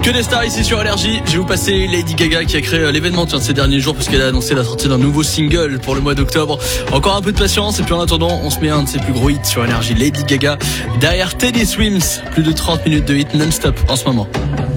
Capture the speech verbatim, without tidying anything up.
Que des stars ici sur Énergie. Je vais vous passer Lady Gaga qui a créé l'événement tiens, ces derniers jours puisqu'elle a annoncé la sortie d'un nouveau single pour le mois d'octobre. Encore un peu de patience et puis en attendant, on se met un de ses plus gros hits sur Énergie. Lady Gaga derrière Teddy Swims. Plus de trente minutes de hits non-stop en ce moment.